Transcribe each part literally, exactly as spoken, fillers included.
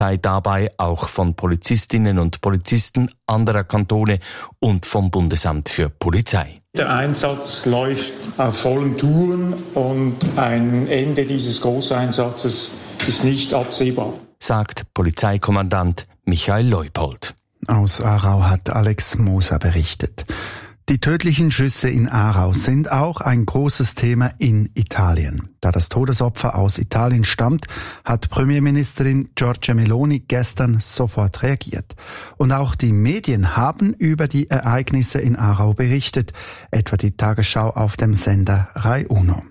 sei dabei auch von Polizistinnen und Polizisten anderer Kantone und vom Bundesamt für Polizei. Der Einsatz läuft auf vollen Touren und ein Ende dieses Großeinsatzes ist nicht absehbar, sagt Polizeikommandant Michael Leupold. Aus Aarau hat Alex Moser berichtet. Die tödlichen Schüsse in Aarau sind auch ein großes Thema in Italien. Da das Todesopfer aus Italien stammt, hat Premierministerin Giorgia Meloni gestern sofort reagiert. Und auch die Medien haben über die Ereignisse in Aarau berichtet, etwa die Tagesschau auf dem Sender Rai Uno.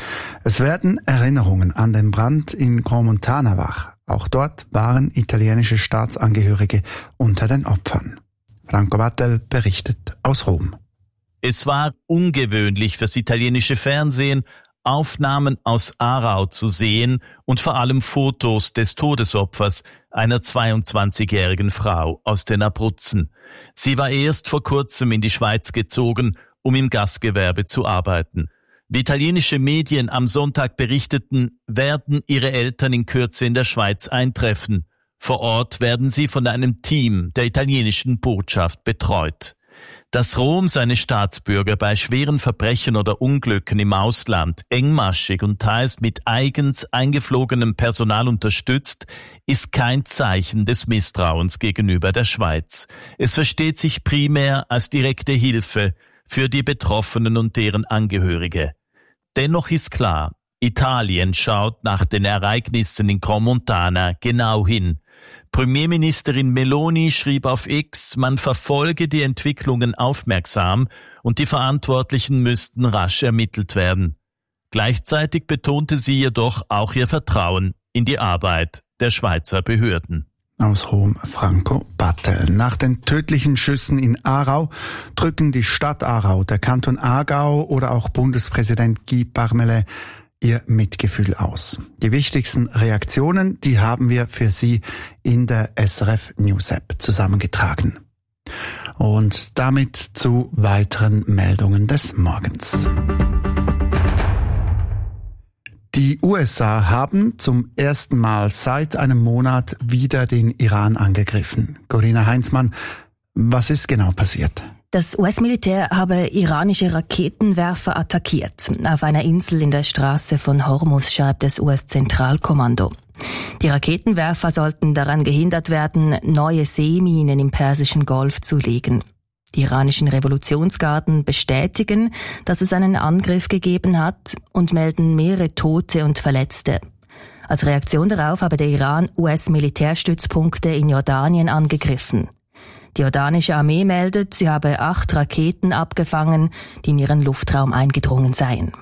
Es werden Erinnerungen an den Brand in Crans-Montana wach. Auch dort waren italienische Staatsangehörige unter den Opfern. Franco Battel berichtet aus Rom. Es war ungewöhnlich fürs italienische Fernsehen, Aufnahmen aus Aarau zu sehen und vor allem Fotos des Todesopfers, einer zweiundzwanzigjährigen Frau aus den Abruzzen. Sie war erst vor kurzem in die Schweiz gezogen, um im Gastgewerbe zu arbeiten. Wie italienische Medien am Sonntag berichteten, werden ihre Eltern in Kürze in der Schweiz eintreffen. Vor Ort werden sie von einem Team der italienischen Botschaft betreut. Dass Rom seine Staatsbürger bei schweren Verbrechen oder Unglücken im Ausland engmaschig und teils mit eigens eingeflogenem Personal unterstützt, ist kein Zeichen des Misstrauens gegenüber der Schweiz. Es versteht sich primär als direkte Hilfe für die Betroffenen und deren Angehörige. Dennoch ist klar, Italien schaut nach den Ereignissen in Crans-Montana genau hin. Premierministerin Meloni schrieb auf X, man verfolge die Entwicklungen aufmerksam und die Verantwortlichen müssten rasch ermittelt werden. Gleichzeitig betonte sie jedoch auch ihr Vertrauen in die Arbeit der Schweizer Behörden. Aus Rom Franco Battel. Nach den tödlichen Schüssen in Aarau drücken die Stadt Aarau, der Kanton Aargau oder auch Bundespräsident Guy Parmelin ihr Mitgefühl aus. Die wichtigsten Reaktionen, die haben wir für Sie in der S R F News App zusammengetragen. Und damit zu weiteren Meldungen des Morgens. Die U S A haben zum ersten Mal seit einem Monat wieder den Iran angegriffen. Corinna Heinzmann, was ist genau passiert? Das U S-Militär habe iranische Raketenwerfer attackiert. Auf einer Insel in der Straße von Hormuz, schreibt das U S-Zentralkommando. Die Raketenwerfer sollten daran gehindert werden, neue Seeminen im Persischen Golf zu legen. Die iranischen Revolutionsgarden bestätigen, dass es einen Angriff gegeben hat und melden mehrere Tote und Verletzte. Als Reaktion darauf habe der Iran U S-Militärstützpunkte in Jordanien angegriffen. Die jordanische Armee meldet, sie habe acht Raketen abgefangen, die in ihren Luftraum eingedrungen seien.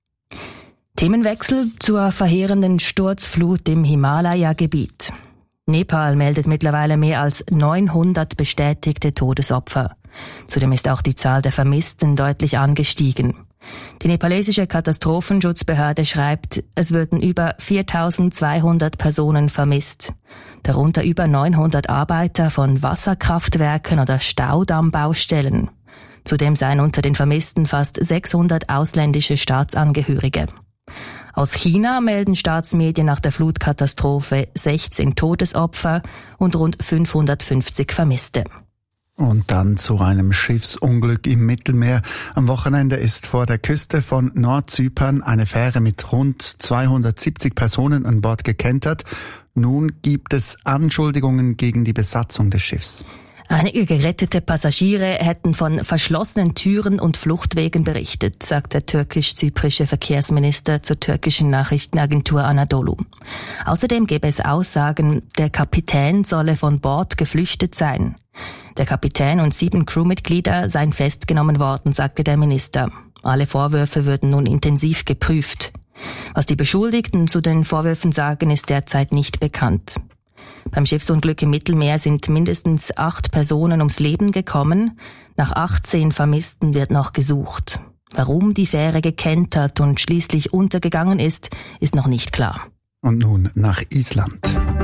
Themenwechsel zur verheerenden Sturzflut im Himalaya-Gebiet. Nepal meldet mittlerweile mehr als neunhundert bestätigte Todesopfer. Zudem ist auch die Zahl der Vermissten deutlich angestiegen. Die nepalesische Katastrophenschutzbehörde schreibt, es würden über viertausendzweihundert Personen vermisst. Darunter über neunhundert Arbeiter von Wasserkraftwerken oder Staudammbaustellen. Zudem seien unter den Vermissten fast sechshundert ausländische Staatsangehörige. Aus China melden Staatsmedien nach der Flutkatastrophe sechzehn Todesopfer und rund fünfhundertfünfzig Vermisste. Und dann zu einem Schiffsunglück im Mittelmeer. Am Wochenende ist vor der Küste von Nordzypern eine Fähre mit rund zweihundertsiebzig Personen an Bord gekentert. Nun gibt es Anschuldigungen gegen die Besatzung des Schiffs. Einige gerettete Passagiere hätten von verschlossenen Türen und Fluchtwegen berichtet, sagt der türkisch-zyprische Verkehrsminister zur türkischen Nachrichtenagentur Anadolu. Außerdem gäbe es Aussagen, der Kapitän solle von Bord geflüchtet sein. Der Kapitän und sieben Crewmitglieder seien festgenommen worden, sagte der Minister. Alle Vorwürfe würden nun intensiv geprüft. Was die Beschuldigten zu den Vorwürfen sagen, ist derzeit nicht bekannt. Beim Schiffsunglück im Mittelmeer sind mindestens acht Personen ums Leben gekommen. Nach achtzehn Vermissten wird noch gesucht. Warum die Fähre gekentert und schließlich untergegangen ist, ist noch nicht klar. Und nun nach Island.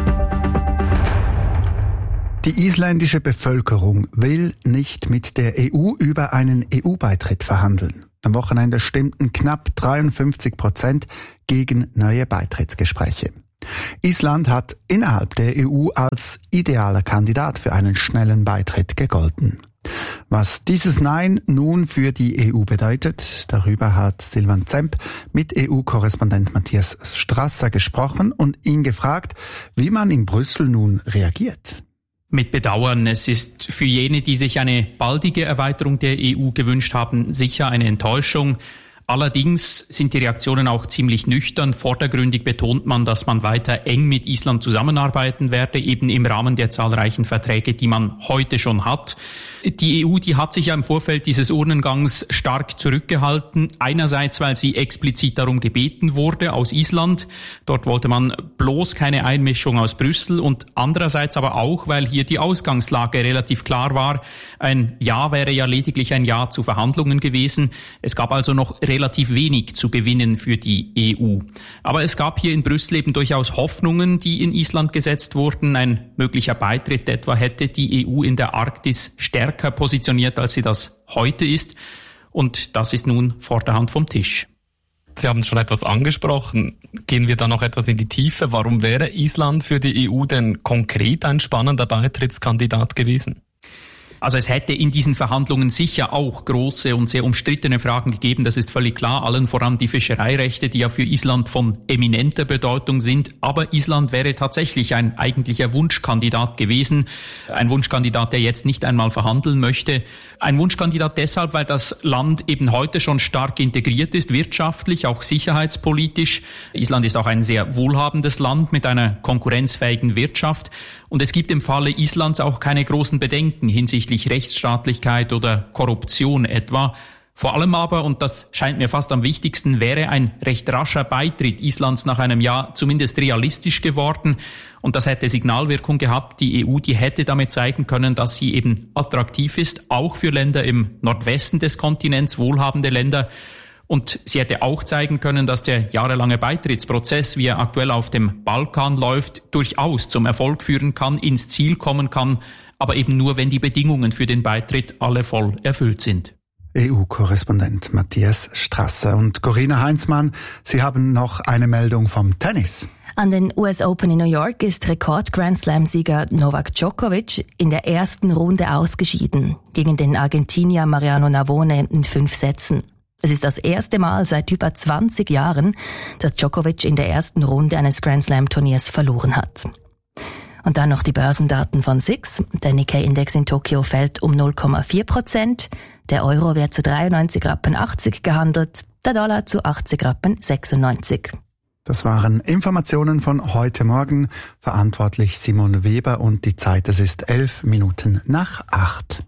Die isländische Bevölkerung will nicht mit der E U über einen E U-Beitritt verhandeln. Am Wochenende stimmten knapp dreiundfünfzig Prozent gegen neue Beitrittsgespräche. Island hat innerhalb der E U als idealer Kandidat für einen schnellen Beitritt gegolten. Was dieses Nein nun für die E U bedeutet, darüber hat Silvan Zemp mit E U-Korrespondent Matthias Strasser gesprochen und ihn gefragt, wie man in Brüssel nun reagiert. Mit Bedauern. Es ist für jene, die sich eine baldige Erweiterung der E U gewünscht haben, sicher eine Enttäuschung. Allerdings sind die Reaktionen auch ziemlich nüchtern. Vordergründig betont man, dass man weiter eng mit Island zusammenarbeiten werde, eben im Rahmen der zahlreichen Verträge, die man heute schon hat. Die E U, die hat sich ja im Vorfeld dieses Urnengangs stark zurückgehalten. Einerseits, weil sie explizit darum gebeten wurde aus Island. Dort wollte man bloß keine Einmischung aus Brüssel. Und andererseits aber auch, weil hier die Ausgangslage relativ klar war. Ein Ja wäre ja lediglich ein Ja zu Verhandlungen gewesen. Es gab also noch relativ wenig zu gewinnen für die E U. Aber es gab hier in Brüssel eben durchaus Hoffnungen, die in Island gesetzt wurden. Ein möglicher Beitritt etwa hätte die E U in der Arktis stärker positioniert, als sie das heute ist. Und das ist nun vor der Hand vom Tisch. Sie haben schon etwas angesprochen. Gehen wir da noch etwas in die Tiefe. Warum wäre Island für die E U denn konkret ein spannender Beitrittskandidat gewesen? Also es hätte in diesen Verhandlungen sicher auch große und sehr umstrittene Fragen gegeben, das ist völlig klar, allen voran die Fischereirechte, die ja für Island von eminenter Bedeutung sind. Aber Island wäre tatsächlich ein eigentlicher Wunschkandidat gewesen, ein Wunschkandidat, der jetzt nicht einmal verhandeln möchte. Ein Wunschkandidat deshalb, weil das Land eben heute schon stark integriert ist, wirtschaftlich, auch sicherheitspolitisch. Island ist auch ein sehr wohlhabendes Land mit einer konkurrenzfähigen Wirtschaft. Und es gibt im Falle Islands auch keine großen Bedenken hinsichtlich Rechtsstaatlichkeit oder Korruption etwa. Vor allem aber, und das scheint mir fast am wichtigsten, wäre ein recht rascher Beitritt Islands nach einem Jahr zumindest realistisch geworden. Und das hätte Signalwirkung gehabt. Die E U, die hätte damit zeigen können, dass sie eben attraktiv ist, auch für Länder im Nordwesten des Kontinents, wohlhabende Länder. Und sie hätte auch zeigen können, dass der jahrelange Beitrittsprozess, wie er aktuell auf dem Balkan läuft, durchaus zum Erfolg führen kann, ins Ziel kommen kann, aber eben nur, wenn die Bedingungen für den Beitritt alle voll erfüllt sind. E U-Korrespondent Matthias Strasser und Corinna Heinzmann, Sie haben noch eine Meldung vom Tennis. An den U S Open in New York ist Rekord-Grand-Slam-Sieger Novak Djokovic in der ersten Runde ausgeschieden, gegen den Argentinier Mariano Navone in fünf Sätzen. Es ist das erste Mal seit über zwanzig Jahren, dass Djokovic in der ersten Runde eines Grand-Slam-Turniers verloren hat. Und dann noch die Börsendaten von S I X. Der Nikkei-Index in Tokio fällt um null Komma vier Prozent. Der Euro wird zu dreiundneunzig Rappen achtzig gehandelt, der Dollar zu achtzig Rappen sechsundneunzig. Das waren Informationen von heute Morgen. Verantwortlich Simon Weber und die Zeit, es ist elf Minuten nach acht.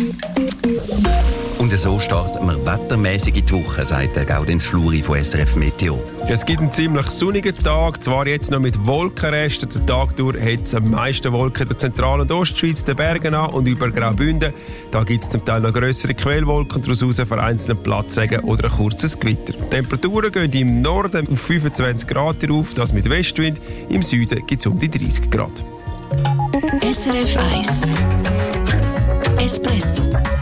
Und so starten wir wettermäßig in die Woche, sagt der Gaudenz Fluri von S R F Meteo. Ja, es gibt einen ziemlich sonnigen Tag, zwar jetzt noch mit Wolkenresten. Den Tag durch hat es am meisten Wolken in der Zentral- und Ostschweiz, den Bergen an und über Graubünden. Da gibt es zum Teil noch grössere Quellwolken, daraus vereinzelte Platzregen oder ein kurzes Gewitter. Die Temperaturen gehen im Norden auf fünfundzwanzig Grad rauf, das mit Westwind. Im Süden gibt es um die dreißig Grad. S R F eins Espresso.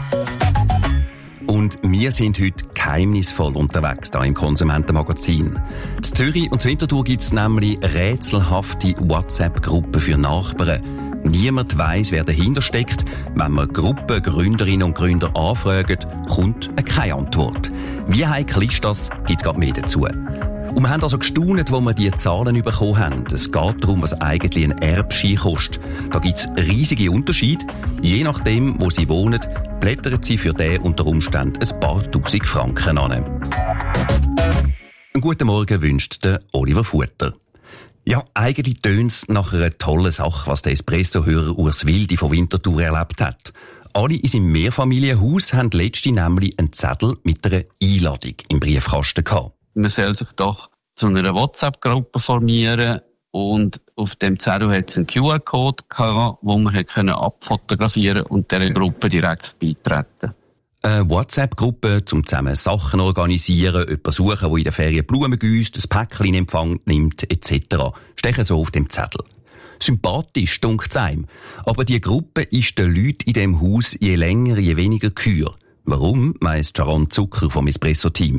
Und wir sind heute geheimnisvoll unterwegs hier im Konsumentenmagazin. In Zürich und in Winterthur gibt es nämlich rätselhafte WhatsApp-Gruppen für Nachbarn. Niemand weiss, wer dahinter steckt. Wenn man Gruppengründerinnen und Gründer anfragen, kommt keine Antwort. Wie heikel ist das, gibt es gerade mehr dazu. Und wir haben also gestaunt, wo wir die Zahlen bekommen haben. Es geht darum, was eigentlich ein Erbschein kostet. Da gibt es riesige Unterschiede. Je nachdem, wo Sie wohnen, blättern Sie für den unter Umständen ein paar tausend Franken an. Einen guten Morgen wünscht der Oliver Futter. Ja, eigentlich tönt es nach einer tollen Sache, was der Espresso-Hörer Urs Wildi von Winterthur erlebt hat. Alle in seinem Mehrfamilienhaus haben letzte nämlich einen Zettel mit einer Einladung im Briefkasten gehabt. Man soll sich doch zu einer WhatsApp-Gruppe formieren und auf dem Zettel hat es einen Q R-Code gehabt, wo man abfotografieren und dieser Gruppe direkt beitreten. Eine WhatsApp-Gruppe, um zusammen Sachen organisieren, jemanden suchen, der in der Ferien Blumen gießt, ein Päckchen in Empfang nimmt, et cetera. Stechen so auf dem Zettel. Sympathisch, dunkt's einem. Aber die Gruppe ist den Leuten in dem Haus je länger, je weniger geheuer. Warum, weiss Sharon Zucker vom Espresso-Team.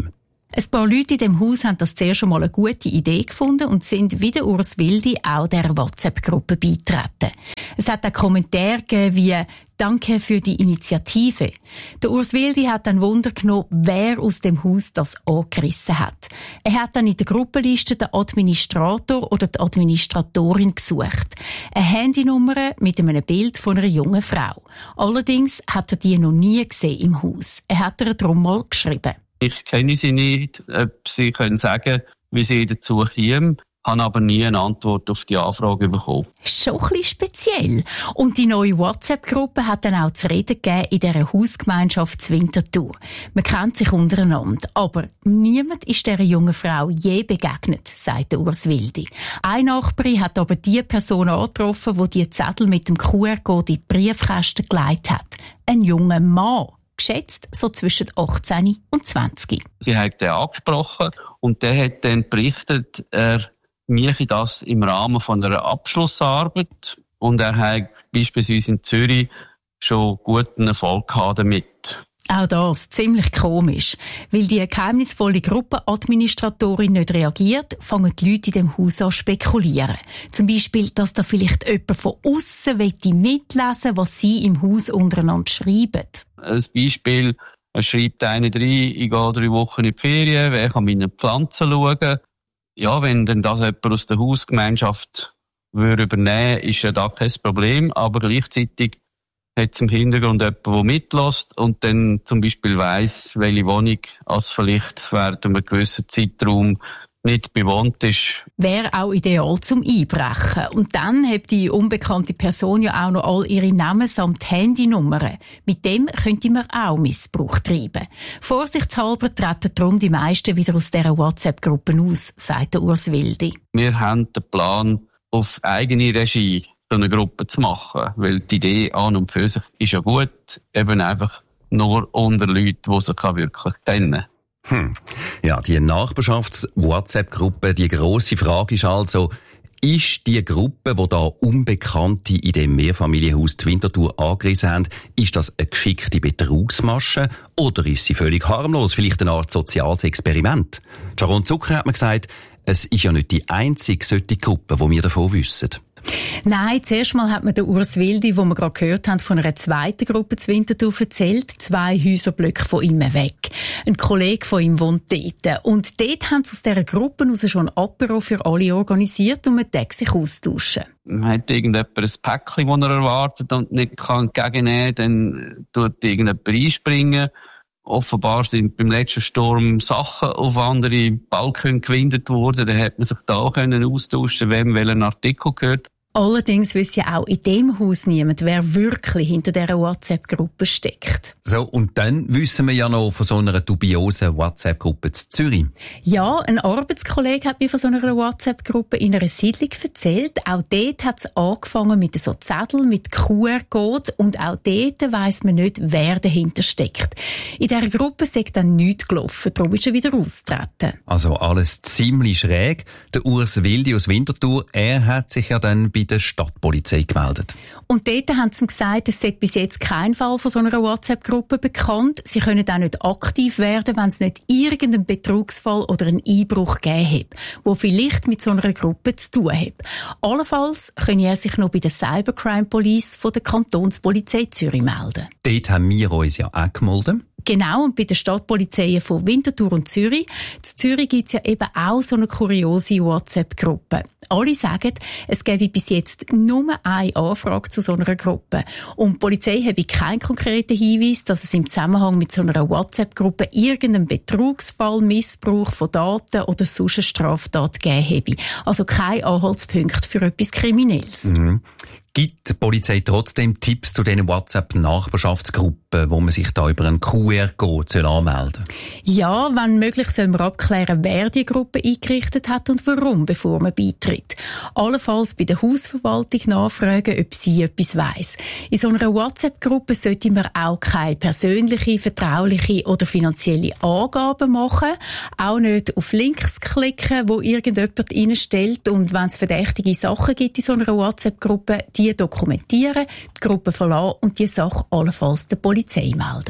Ein paar Leute in dem Haus haben das zuerst einmal eine gute Idee gefunden und sind wie der Urs Wildi auch dieser WhatsApp-Gruppe beitreten. Es hat auch Kommentare gegeben wie «Danke für die Initiative». Der Urs Wildi hat dann Wunder genommen, wer aus dem Haus das angerissen hat. Er hat dann in der Gruppenliste den Administrator oder die Administratorin gesucht. Eine Handynummer mit einem Bild von einer jungen Frau. Allerdings hat er die noch nie gesehen im Haus. Er hat ihr darum mal geschrieben. Ich kenne sie nicht, ob sie können sagen, wie sie dazu kämen, habe aber nie eine Antwort auf die Anfrage bekommen. Schon ein bisschen speziell. Und die neue WhatsApp-Gruppe hat dann auch zu reden gegeben in dieser Hausgemeinschaft Winterthur. Man kennt sich untereinander, aber niemand ist dieser jungen Frau je begegnet, sagt der Urs Wildi. Eine Nachbarin hat aber die Person angetroffen, die die Zettel mit dem Q R-Code in die Briefkästen gelegt hat. Ein junger Mann. Geschätzt so zwischen achtzehn und zwanzig. Sie hat den angesprochen und der hat dann berichtet, er mache das im Rahmen von einer Abschlussarbeit und er hat beispielsweise in Zürich schon guten Erfolg gehabt damit. Auch das ziemlich komisch. Weil die geheimnisvolle Gruppenadministratorin nicht reagiert, fangen die Leute in dem Haus an zu spekulieren. Zum Beispiel, dass da vielleicht jemand von aussen mitlesen will, was sie im Haus untereinander schreiben. Ein Beispiel, er schreibt einer rein, ich gehe drei Wochen in die Ferien, wer kann meine Pflanzen schauen? Ja, wenn dann das jemand aus der Hausgemeinschaft würde übernehmen, ist ja da kein Problem, aber gleichzeitig hat es im Hintergrund jemanden, der mitlässt und dann zum Beispiel weiss, welche Wohnung als vielleicht während einem gewissen Zeitraum nicht bewohnt ist. Wäre auch ideal zum Einbrechen. Und dann hat die unbekannte Person ja auch noch all ihre Namen samt Handynummern. Mit dem könnte man auch Missbrauch treiben. Vorsichtshalber treten darum die meisten wieder aus dieser WhatsApp-Gruppe aus, sagt der Urs Wildi. Wir haben den Plan, auf eigene Regie so eine Gruppe zu machen, weil die Idee an und für sich ist ja gut, eben einfach nur unter Leuten, die sich wirklich kennen. Hm. Ja, die Nachbarschafts-WhatsApp-Gruppe, die grosse Frage ist also, ist die Gruppe, die da Unbekannte in dem Mehrfamilienhaus zur Winterthur angerissen haben, ist das eine geschickte Betrugsmasche oder ist sie völlig harmlos, vielleicht eine Art soziales Experiment? Sharon Zucker hat mir gesagt, es ist ja nicht die einzige solche Gruppe, die wir davon wissen. Nein, zuerst mal hat mir der Urs Wildi, wo wir gerade gehört haben, von einer zweiten Gruppe zu Winterthur erzählt, zwei Häuserblöcke von ihm weg. Ein Kollege von ihm wohnt dort. Und dort haben sie aus dieser Gruppe heraus schon ein Apero für alle organisiert und man darf sich austauschen. Man hat irgendjemand ein Päckchen, das er erwartet und nicht kann entgegennehmen, dann tut irgendjemand einspringen. Offenbar sind beim letzten Sturm Sachen auf andere Balken gewindet worden. Dann hat man sich da auch austauschen können, wem welcher Artikel gehört. Allerdings wisse ja auch in dem Haus niemand, wer wirklich hinter dieser WhatsApp-Gruppe steckt. So, und dann wissen wir ja noch von so einer dubiosen WhatsApp-Gruppe zu Zürich. Ja, ein Arbeitskollege hat mir von so einer WhatsApp-Gruppe in einer Siedlung erzählt. Auch dort hat es angefangen mit so Zetteln, mit Q R-Code und auch dort weiss man nicht, wer dahinter steckt. In dieser Gruppe ist dann nichts gelaufen, darum ist er wieder austreten. Also alles ziemlich schräg. Der Urs Wildi aus Winterthur, er hat sich ja dann bei der Stadtpolizei gemeldet. Und dort haben sie gesagt, es sei bis jetzt kein Fall von so einer WhatsApp-Gruppe bekannt. Sie können auch nicht aktiv werden, wenn es nicht irgendeinen Betrugsfall oder einen Einbruch gegeben hat, der vielleicht mit so einer Gruppe zu tun hat. Allenfalls könne er sich noch bei der Cybercrime Police von der Kantonspolizei Zürich melden. Dort haben wir uns ja auch gemeldet. Genau, und bei den Stadtpolizeien von Winterthur und Zürich. In Zürich gibt es ja eben auch so eine kuriose WhatsApp-Gruppe. Alle sagen, es gäbe bis jetzt nur eine Anfrage zu so einer Gruppe. Und die Polizei habe keinen konkreten Hinweis, dass es im Zusammenhang mit so einer WhatsApp-Gruppe irgendeinen Betrugsfall, Missbrauch von Daten oder sonst eine Straftat gegeben habe. Also kein Anhaltspunkt für etwas Kriminelles. Mhm. Gibt die Polizei trotzdem Tipps zu diesen WhatsApp-Nachbarschaftsgruppen, wo man sich da über einen Q R-Code anmelden soll? Ja, wenn möglich soll man abklären, wer die Gruppe eingerichtet hat und warum, bevor man beitritt. Allenfalls bei der Hausverwaltung nachfragen, ob sie etwas weiss. In so einer WhatsApp-Gruppe sollte man auch keine persönliche, vertrauliche oder finanzielle Angaben machen. Auch nicht auf Links klicken, wo irgendjemand reinstellt. Und wenn es verdächtige Sachen gibt in so einer WhatsApp-Gruppe, die dokumentieren, die Gruppe verlassen und die Sache allenfalls der Polizei melden.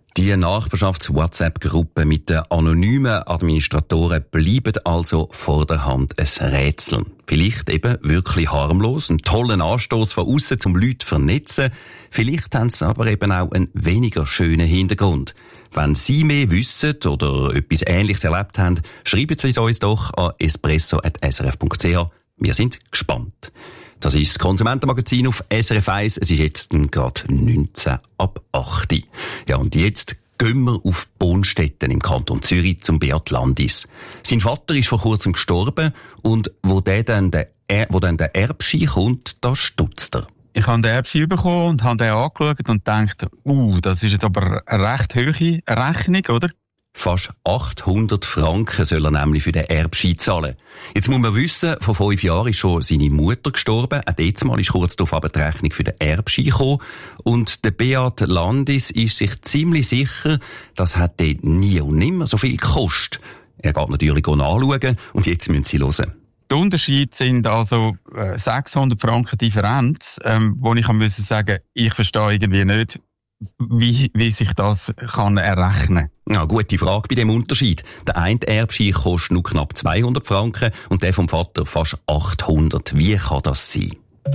Die Nachbarschafts-WhatsApp-Gruppe mit den anonymen Administratoren bleiben also vor der Hand ein Rätsel. Vielleicht eben wirklich harmlos, einen tollen Anstoß von aussen zum Leute vernetzen. Vielleicht haben sie aber eben auch einen weniger schönen Hintergrund. Wenn Sie mehr wissen oder etwas Ähnliches erlebt haben, schreiben Sie es uns doch an espresso at s r f punkt c h. Wir sind gespannt. Das ist das Konsumentenmagazin auf S R F eins. Es ist jetzt gerade neunzehn ab acht. Ja, und jetzt gehen wir auf Bonstetten im Kanton Zürich zum Beat Landis. Sein Vater ist vor kurzem gestorben und wo, der dann der, wo dann der Erbschein kommt, da stutzt er. Ich habe den Erbschein bekommen und habe den angeschaut und gedacht, uh, das ist jetzt aber eine recht hohe Rechnung, oder? Fast achthundert Franken soll er nämlich für den Erbschein zahlen. Jetzt muss man wissen, vor fünf Jahren ist schon seine Mutter gestorben. Auch jetzt mal ist kurz darauf aber die Rechnung für den Erbschein gekommen. Und der Beat Landis ist sich ziemlich sicher, das hat dort nie und nimmer so viel gekostet. Er geht natürlich nachschauen und jetzt müssen Sie hören. Der Unterschied sind also äh, sechshundert Franken Differenz, ähm, wo ich müssen sagen, ich verstehe irgendwie nicht, wie, wie sich das kann errechnen. Ja, gute Frage bei dem Unterschied. Der eine Erbschein kostet nur knapp zweihundert Franken und der vom Vater fast achthundert. Wie kann das sein?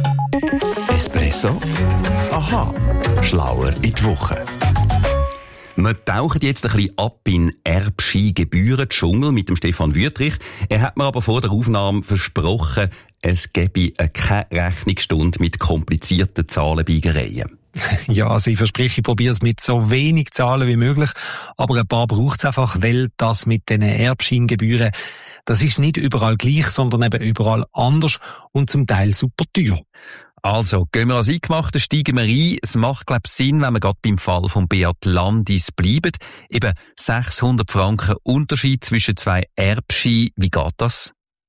Espresso? Aha, schlauer in die Woche. Wir tauchen jetzt ein bisschen ab in Erbschein-Gebühren-Dschungel mit dem Stefan Wüthrich. Er hat mir aber vor der Aufnahme versprochen, es gebe keine Rechnungsstunde mit komplizierten Zahlenbiegereien. Ja, also ich verspreche, ich probiere es mit so wenig Zahlen wie möglich, aber ein paar braucht es einfach, weil das mit den Erbscheingebühren, das ist nicht überall gleich, sondern eben überall anders und zum Teil super teuer. Also, gehen wir als Eingemachte, steigen wir ein. Es macht, glaube ich, Sinn, wenn wir gerade beim Fall von Beat Landis bleiben. Eben sechshundert Franken Unterschied zwischen zwei Erbscheinen. Wie geht das?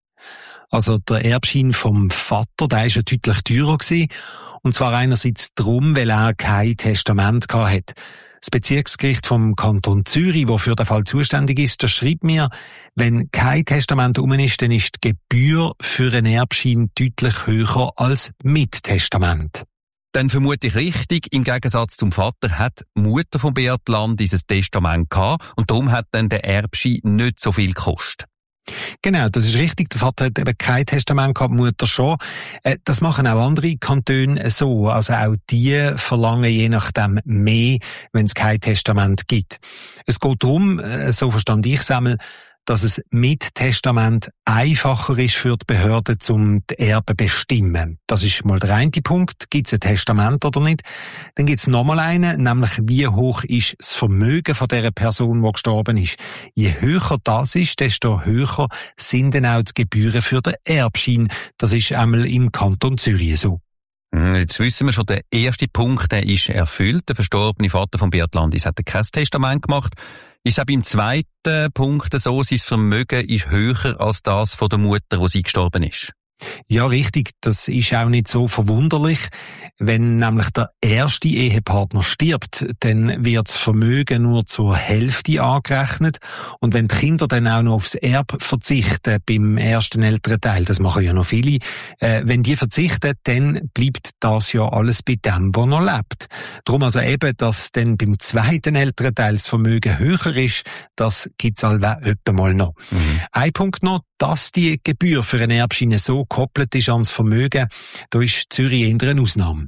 Also der Erbschein vom Vater, der war ja deutlich teurer gewesen. Und zwar einerseits darum, weil er kein Testament hatte. Das Bezirksgericht vom Kanton Zürich, das für den Fall zuständig ist, das schreibt mir, wenn kein Testament rum ist, dann ist die Gebühr für einen Erbschein deutlich höher als mit Testament. Dann vermute ich richtig, im Gegensatz zum Vater hat die Mutter von Beat Landis ein Testament gehabt und darum hat dann der Erbschein nicht so viel gekostet. Genau, das ist richtig. Der Vater hat eben kein Testament gehabt, die Mutter schon. Das machen auch andere Kantone so. Also auch die verlangen je nachdem mehr, wenn es kein Testament gibt. Es geht darum, so verstand ich es einmal, dass es mit Testament einfacher ist für die Behörden, um die Erben zu bestimmen. Das ist mal der eine Punkt. Gibt es ein Testament oder nicht? Dann gibt es nochmal einen, nämlich wie hoch ist das Vermögen von der Person, die gestorben ist. Je höher das ist, desto höher sind dann auch die Gebühren für den Erbschein. Das ist einmal im Kanton Zürich so. Jetzt wissen wir schon, der erste Punkt, der ist erfüllt. Der verstorbene Vater von Beat Landis hat kein Testament gemacht. Ist auch beim zweiten Punkt so, sein Vermögen ist höher als das von der Mutter, wo sie gestorben ist? Ja, richtig. Das ist auch nicht so verwunderlich. Wenn nämlich der erste Ehepartner stirbt, dann wird das Vermögen nur zur Hälfte angerechnet. Und wenn die Kinder dann auch noch aufs Erbe verzichten, beim ersten älteren Teil, das machen ja noch viele, äh, wenn die verzichten, dann bleibt das ja alles bei dem, der noch lebt. Darum also eben, dass dann beim zweiten älteren Teil das Vermögen höher ist, das gibt's allweil öppe mal noch. Mhm. Ein Punkt noch, dass die Gebühr für eine Erbschein so gekoppelt ist ans Vermögen, da ist Zürich eher eine Ausnahme.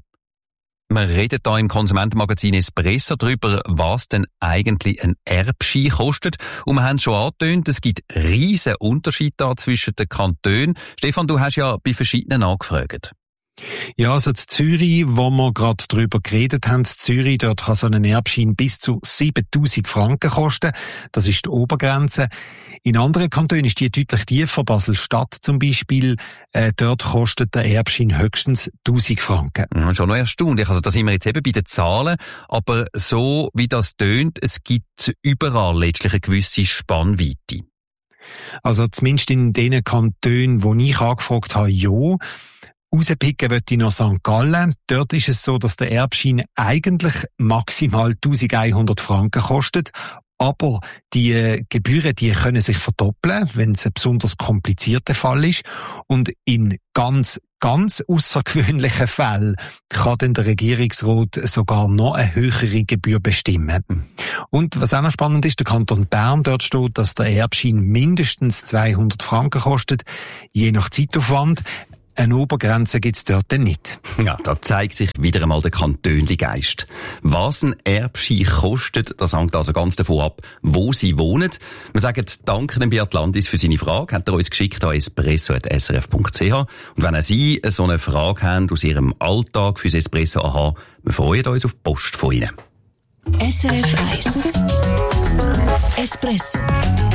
Wir reden hier im Konsumentenmagazin Espresso darüber, was denn eigentlich ein Erbschein kostet. Und wir haben es schon angetönt, es gibt riesen Unterschiede da zwischen den Kantonen. Stefan, du hast ja bei verschiedenen angefragt. Ja, also in Zürich, wo wir gerade drüber geredet haben, in Zürich, dort kann so ein Erbschein bis zu siebentausend Franken kosten. Das ist die Obergrenze. In anderen Kantonen ist die deutlich tiefer. Basel-Stadt zum Beispiel, äh, dort kostet der Erbschein höchstens tausend Franken. Ja, schon noch erstaunlich. Also da sind wir jetzt eben bei den Zahlen. Aber so wie das tönt, es gibt überall letztlich eine gewisse Spannweite. Also zumindest in den Kantonen, wo ich angefragt habe, ja. Rauspicken möchte ich noch Sankt Gallen. Dort ist es so, dass der Erbschein eigentlich maximal eintausendeinhundert Franken kostet. Aber die Gebühren, die können sich verdoppeln, wenn es ein besonders komplizierter Fall ist. Und in ganz ganz außergewöhnlichen Fällen kann dann der Regierungsrat sogar noch eine höhere Gebühr bestimmen. Und was auch noch spannend ist, der Kanton Bern, dort steht, dass der Erbschein mindestens zweihundert Franken kostet, je nach Zeitaufwand. Eine Obergrenze gibt's dort nicht. Ja, da zeigt sich wieder einmal der Kantönli-Geist. Was ein Erbschein kostet, das hängt also ganz davon ab, wo Sie wohnen. Wir sagen danke dem Beat Landis für seine Frage. Hat er uns geschickt an espresso punkt s r f punkt c h. Und wenn auch Sie so eine Frage haben aus Ihrem Alltag fürs Espresso A H, wir freuen uns auf die Post von Ihnen. S R F eins Espresso.